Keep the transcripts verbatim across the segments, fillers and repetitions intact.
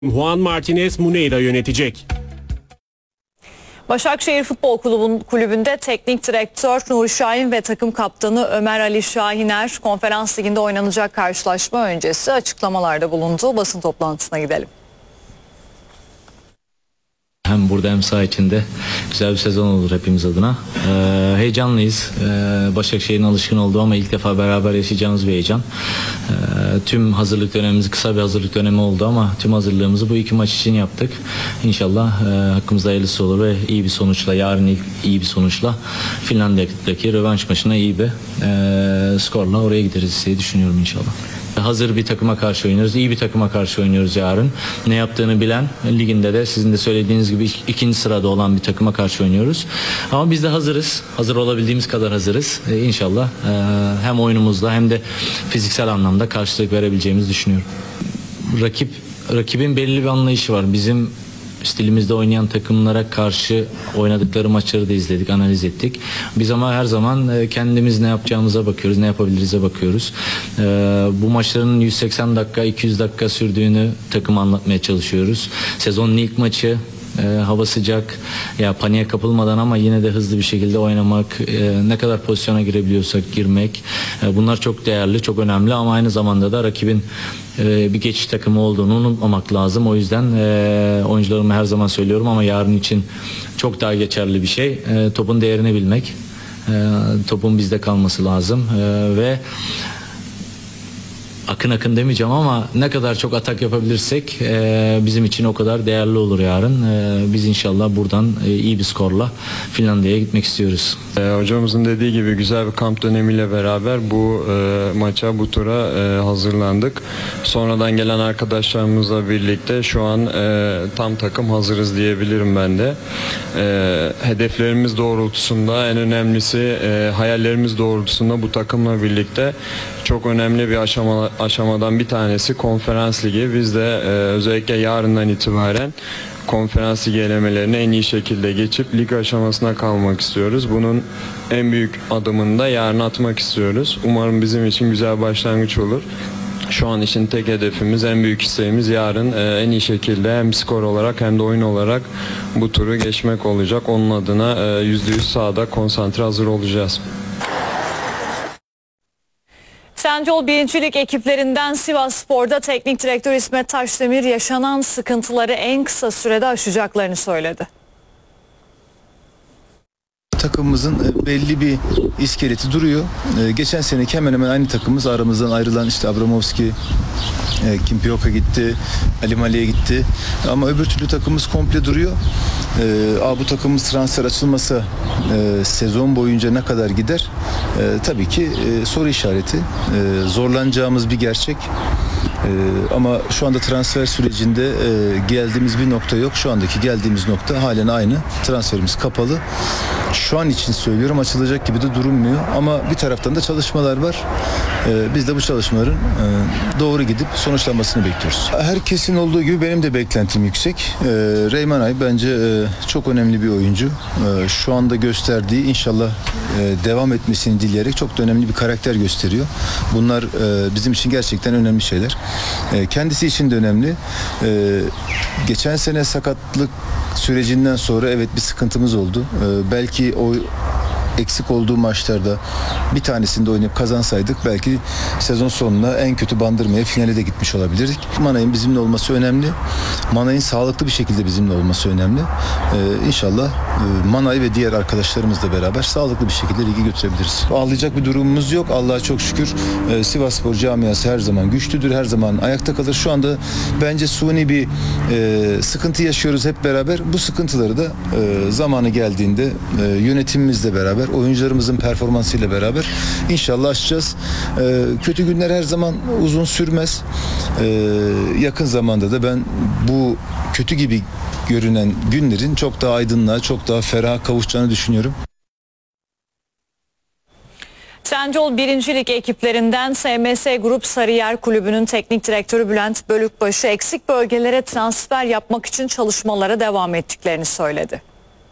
Juan Martinez Muneira yönetecek. Başakşehir Futbol Kulübü'nde teknik direktör Nuri Şahin ve takım kaptanı Ömer Ali Şahiner Konferans Ligi'nde oynanacak karşılaşma öncesi açıklamalarda bulundu. Basın toplantısına gidelim. Hem burada hem saha içinde güzel bir sezon olur hepimiz adına. Ee, heyecanlıyız. Ee, Başakşehir'in alışkın olduğu ama ilk defa beraber yaşayacağımız bir heyecan. Ee, tüm hazırlık dönemimiz kısa bir hazırlık dönemi oldu ama tüm hazırlığımızı bu iki maç için yaptık. İnşallah e, hakkımızda hayırlısı olur ve iyi bir sonuçla, yarın ilk, iyi bir sonuçla Finlandiya'daki rövanş maçına iyi bir e, skorla oraya gideriz diye düşünüyorum inşallah. Hazır bir takıma karşı oynuyoruz. İyi bir takıma karşı oynuyoruz yarın. Ne yaptığını bilen, liginde de sizin de söylediğiniz gibi ikinci sırada olan bir takıma karşı oynuyoruz. Ama biz de hazırız. Hazır olabildiğimiz kadar hazırız. Ee, İnşallah e, hem oyunumuzla hem de fiziksel anlamda karşılık verebileceğimizi düşünüyorum. Rakip rakibin belli bir anlayışı var. Bizim stilimizde oynayan takımlara karşı oynadıkları maçları da izledik, analiz ettik. Biz ama her zaman kendimiz ne yapacağımıza bakıyoruz, ne yapabiliriz'e bakıyoruz. Bu maçların yüz seksen dakika, iki yüz dakika sürdüğünü takıma anlatmaya çalışıyoruz. Sezonun ilk maçı. E, hava sıcak, ya paniğe kapılmadan ama yine de hızlı bir şekilde oynamak, e, ne kadar pozisyona girebiliyorsak girmek, e, bunlar çok değerli, çok önemli ama aynı zamanda da rakibin e, bir geçiş takımı olduğunu unutmamak lazım. O yüzden e, oyuncularıma her zaman söylüyorum ama yarın için çok daha geçerli bir şey. E, topun değerini bilmek, e, topun bizde kalması lazım e, ve akın akın demeyeceğim ama ne kadar çok atak yapabilirsek e, bizim için o kadar değerli olur yarın. E, biz inşallah buradan e, iyi bir skorla Finlandiya'ya gitmek istiyoruz. E, hocamızın dediği gibi güzel bir kamp dönemiyle beraber bu e, maça, bu tura e, hazırlandık. Sonradan gelen arkadaşlarımızla birlikte şu an e, tam takım hazırız diyebilirim ben de. E, hedeflerimiz doğrultusunda en önemlisi e, hayallerimiz doğrultusunda bu takımla birlikte çok önemli bir aşama, aşamadan bir tanesi Konferans Ligi. Biz de e, özellikle yarından itibaren Konferans Ligi elemelerine en iyi şekilde geçip lig aşamasına kalmak istiyoruz. Bunun en büyük adımını da yarın atmak istiyoruz. Umarım bizim için güzel bir başlangıç olur. Şu an için tek hedefimiz, en büyük isteğimiz yarın e, en iyi şekilde hem skor olarak hem de oyun olarak bu turu geçmek olacak. Onun adına e, yüzde yüz sahada konsantre hazır olacağız. Trendyol birincilik ekiplerinden Sivasspor'da teknik direktör İsmet Taşdemir yaşanan sıkıntıları en kısa sürede aşacaklarını söyledi. Takımımızın belli bir iskeleti duruyor. Geçen seneki hemen hemen aynı takımımız, aramızdan ayrılan işte Abramovski, Kimpioka gitti, Ali Mali'ye gitti. Ama öbür türlü takımımız komple duruyor. Aa, bu takımımız transfer açılmasa e, sezon boyunca ne kadar gider? E, tabii ki e, soru işareti. E, zorlanacağımız bir gerçek. Ee, ama şu anda transfer sürecinde e, geldiğimiz bir nokta yok. Şu andaki geldiğimiz nokta halen aynı. Transferimiz kapalı. Şu an için söylüyorum, açılacak gibi de durulmuyor. Ama bir taraftan da çalışmalar var. Ee, biz de bu çalışmaların e, doğru gidip sonuçlanmasını bekliyoruz. Herkesin olduğu gibi benim de beklentim yüksek. Ee, Reyman Ay bence e, çok önemli bir oyuncu. Ee, şu anda gösterdiği, inşallah e, devam etmesini dileyerek çok da önemli bir karakter gösteriyor. Bunlar e, bizim için gerçekten önemli şeyler. Kendisi için de önemli. Geçen sene sakatlık sürecinden sonra evet bir sıkıntımız oldu. Belki o eksik olduğu maçlarda bir tanesinde oynayıp kazansaydık belki sezon sonuna en kötü bandırmaya, finale de gitmiş olabilirdik. Manay'ın bizimle olması önemli. Manay'ın sağlıklı bir şekilde bizimle olması önemli. Ee, İnşallah e, Manay ve diğer arkadaşlarımızla beraber sağlıklı bir şekilde ligi götürebiliriz. Ağlayacak bir durumumuz yok. Allah'a çok şükür. Ee, Sivasspor camiası her zaman güçlüdür. Her zaman ayakta kalır. Şu anda bence suni bir e, sıkıntı yaşıyoruz hep beraber. Bu sıkıntıları da e, zamanı geldiğinde e, yönetimimizle beraber, oyuncularımızın performansıyla beraber inşallah aşacağız. Ee, kötü günler her zaman uzun sürmez. Ee, yakın zamanda da ben bu kötü gibi görünen günlerin çok daha aydınlığa, çok daha feraha kavuşacağını düşünüyorum. Trendyol birincilik ekiplerinden S M S Grup Sarıyer Kulübü'nün teknik direktörü Bülent Bölükbaşı eksik bölgelere transfer yapmak için çalışmalara devam ettiklerini söyledi.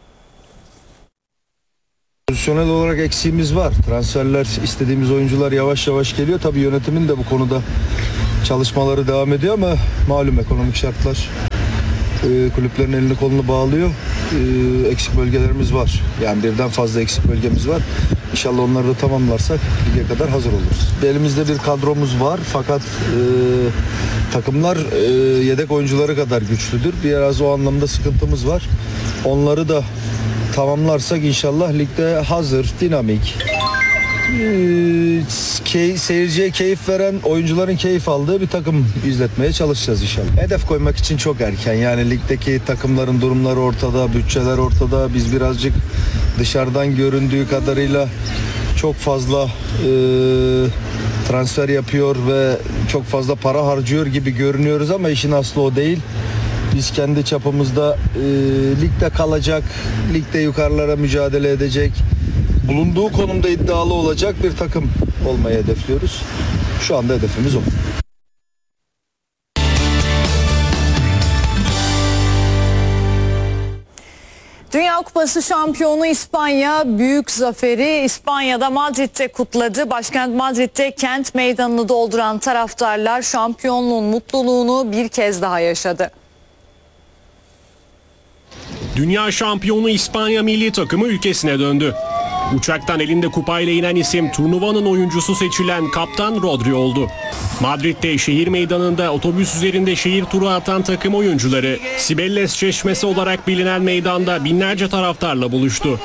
Pozisyonel olarak eksiğimiz var. Transferler, istediğimiz oyuncular yavaş yavaş geliyor. Tabii yönetimin de bu konuda çalışmaları devam ediyor ama malum ekonomik şartlar e, kulüplerin elini kolunu bağlıyor. E, eksik bölgelerimiz var. Yani birden fazla eksik bölgemiz var. İnşallah onları da tamamlarsak lige kadar hazır oluruz. Elimizde bir kadromuz var fakat e, takımlar e, yedek oyuncuları kadar güçlüdür. Biraz o anlamda sıkıntımız var. Onları da tamamlarsak inşallah ligde hazır, dinamik, e, key, seyirciye keyif veren, oyuncuların keyif aldığı bir takım izletmeye çalışacağız inşallah. Hedef koymak için çok erken. Yani ligdeki takımların durumları ortada, bütçeler ortada. Biz birazcık dışarıdan göründüğü kadarıyla çok fazla e, transfer yapıyor ve çok fazla para harcıyor gibi görünüyoruz ama işin aslı o değil. Biz kendi çapımızda e, ligde kalacak, ligde yukarılara mücadele edecek, bulunduğu konumda iddialı olacak bir takım olmayı hedefliyoruz. Şu anda hedefimiz o. Dünya Kupası şampiyonu İspanya büyük zaferi İspanya'da Madrid'de kutladı. Başkent Madrid'de kent meydanını dolduran taraftarlar şampiyonluğun mutluluğunu bir kez daha yaşadı. Dünya şampiyonu İspanya milli takımı ülkesine döndü. Uçaktan elinde kupayla inen isim turnuvanın oyuncusu seçilen kaptan Rodri oldu. Madrid'de şehir meydanında otobüs üzerinde şehir turu atan takım oyuncuları Sibelles Çeşmesi olarak bilinen meydanda binlerce taraftarla buluştu.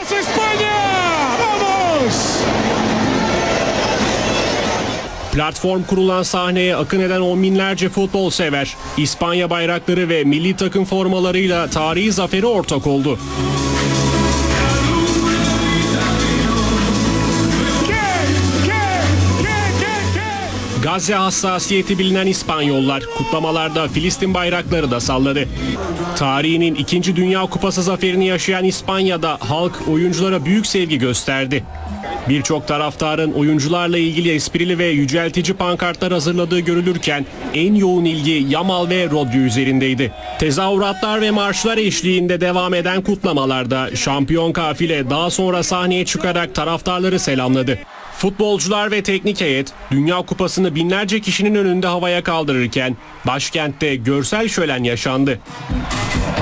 Platform kurulan sahneye akın eden on binlerce futbol sever, İspanya bayrakları ve milli takım formalarıyla tarihi zaferi ortak oldu. Gazze hassasiyeti bilinen İspanyollar kutlamalarda Filistin bayrakları da salladı. Tarihinin ikinci Dünya Kupası zaferini yaşayan İspanya'da halk oyunculara büyük sevgi gösterdi. Birçok taraftarın oyuncularla ilgili esprili ve yüceltici pankartlar hazırladığı görülürken en yoğun ilgi Yamal ve Rodri üzerindeydi. Tezahüratlar ve marşlar eşliğinde devam eden kutlamalarda şampiyon kafile daha sonra sahneye çıkarak taraftarları selamladı. Futbolcular ve teknik heyet Dünya Kupası'nı binlerce kişinin önünde havaya kaldırırken başkentte görsel şölen yaşandı.